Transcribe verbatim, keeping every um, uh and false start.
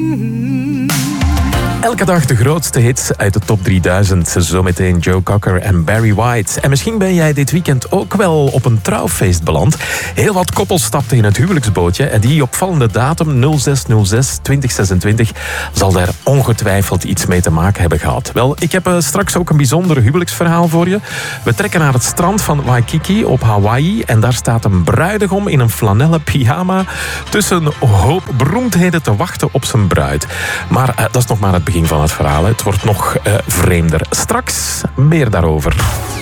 Elke dag de grootste hits uit de top drieduizend. Zometeen Joe Cocker en Barry White. En misschien ben jij dit weekend ook wel op een trouwfeest beland. Heel wat koppels stapten in het huwelijksbootje. En die opvallende datum nul zes nul zes twintig zesentwintig zal daar ongetwijfeld iets mee te maken hebben gehad. Wel, ik heb uh, straks ook een bijzonder huwelijksverhaal voor je. We trekken naar het strand van Waikiki op Hawaii. En daar staat een bruidegom in een flanellen pyjama tussen een hoop beroemdheden te wachten op zijn bruid. Maar uh, dat is nog maar het begin van het verhaal. Het wordt nog uh, vreemder. Straks meer daarover.